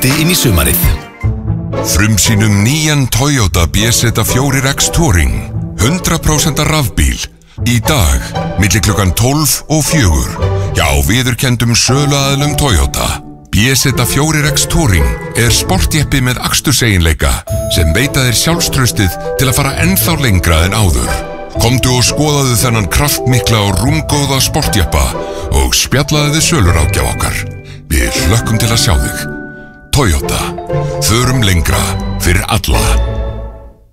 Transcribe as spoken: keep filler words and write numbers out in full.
gleði inn í sumarið. Frumsýnum nýjan Toyota B Z fjögur X Touring, hundrað prósent rafbíl, í dag, milli klukkan tólf og fjögur, hjá viðurkenndum söluaðilum Toyota. B Z fjögur X Touring er sportjeppi með aksturseiginleika sem veita þér sjálfstraustið til að fara ennþá lengra en áður. Komdu og skoðaðu þennan kraftmikla og rúmgóða sportjeppa og spjallaðu þið söluráðgjaf okkar. Við hlökkum til að sjá þig. Toyota. Förum lengra fyrir alla.